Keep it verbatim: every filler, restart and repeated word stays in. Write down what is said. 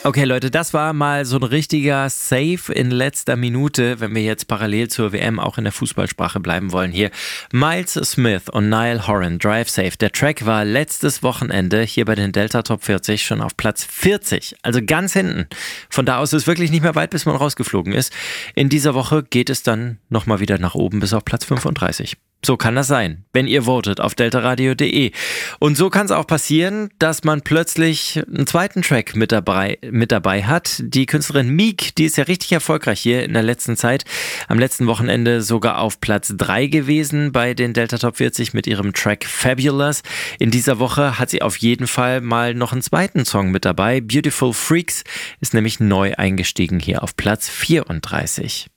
Okay, Leute, das war mal so ein richtiger Save in letzter Minute, wenn wir jetzt parallel zur W M auch in der Fußballsprache bleiben wollen hier. Miles Smith und Niall Horan, Drive Safe. Der Track war letztes Wochenende hier bei den Delta Top vierzig schon auf Platz vierzig, also ganz hinten. Von da aus ist es wirklich nicht mehr weit, bis man rausgeflogen ist. In dieser Woche geht es dann nochmal wieder nach oben bis auf Platz fünfunddreißig. So kann das sein, wenn ihr votet auf deltaradio punkt de. Und so kann es auch passieren, dass man plötzlich einen zweiten Track mit dabei, mit dabei hat. Die Künstlerin Meek, die ist ja richtig erfolgreich hier in der letzten Zeit. Am letzten Wochenende sogar auf Platz drei gewesen bei den Delta Top vierzig mit ihrem Track Fabulous. In dieser Woche hat sie auf jeden Fall mal noch einen zweiten Song mit dabei. Beautiful Freaks ist nämlich neu eingestiegen hier auf Platz vierunddreißig.